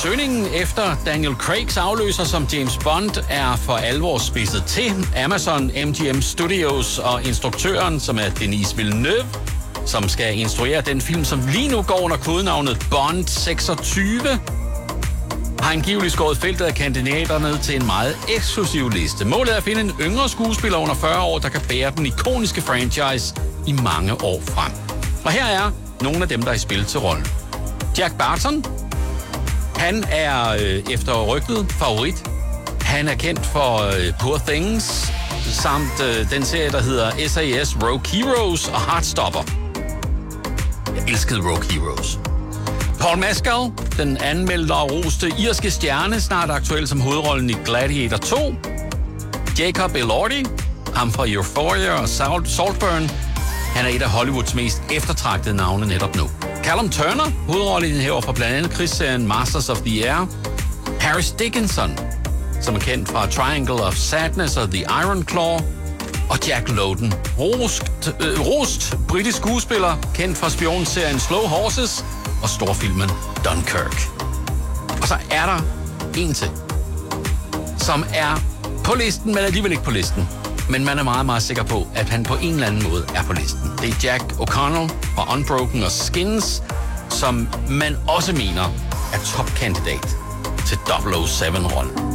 Søgningen efter Daniel Craigs afløser som James Bond er for alvor spidset til. Amazon, MGM Studios og instruktøren, som er Denis Villeneuve, som skal instruere den film, som lige nu går under kodenavnet Bond 26, har angiveligt skåret feltet af kandidater ned til en meget eksklusiv liste. Målet er at finde en yngre skuespiller under 40 år, der kan bære den ikoniske franchise i mange år frem. Og her er nogle af dem, der er i spil til rollen. Jack Barton. Han er efter rygtet favorit. Han er kendt for Poor Things, samt den serie, der hedder SAS Rogue Heroes og Heartstopper. Jeg elskede Rogue Heroes. Paul Mescal, den anmeldte og roste irske stjerne, snart aktuel som hovedrollen i Gladiator 2. Jacob Elordi, ham fra Euphoria og Saltburn. Han er et af Hollywoods mest eftertragtede navne netop nu. Callum Turner, hovedrolleindhæver fra blandt andet krigsserien Masters of the Air. Harris Dickinson, som er kendt fra Triangle of Sadness og The Iron Claw. Og Jack Lowden, rost britisk skuespiller, kendt fra spionserien Slow Horses og storfilmen Dunkirk. Og så er der en til, som er på listen, men alligevel ikke på listen. Men man er meget, meget sikker på, at han på en eller anden måde er på listen. Det er Jack O'Connell fra Unbroken og Skins, som man også mener er topkandidat til 007-rollen.